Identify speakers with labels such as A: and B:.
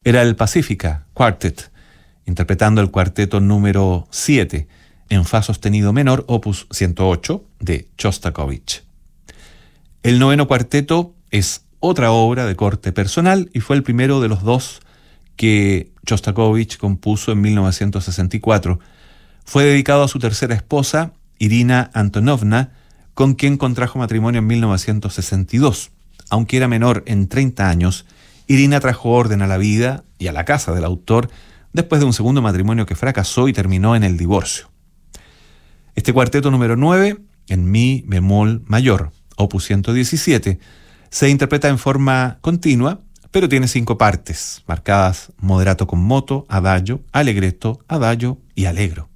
A: era el Pacifica Quartet, interpretando el cuarteto número 7 en fa sostenido menor, opus 108, de Shostakovich. El noveno cuarteto es otra obra de corte personal y fue el primero de los dos que Shostakovich compuso en 1964. Fue dedicado a su tercera esposa, Irina Antonovna, con quien contrajo matrimonio en 1962. Aunque era menor en 30 años, Irina trajo orden a la vida y a la casa del autor después de un segundo matrimonio que fracasó y terminó en el divorcio. Este cuarteto número 9, en mi bemol mayor, opus 117, se interpreta en forma continua, pero tiene 5 partes, marcadas moderato con moto, adagio, allegretto, adagio y allegro.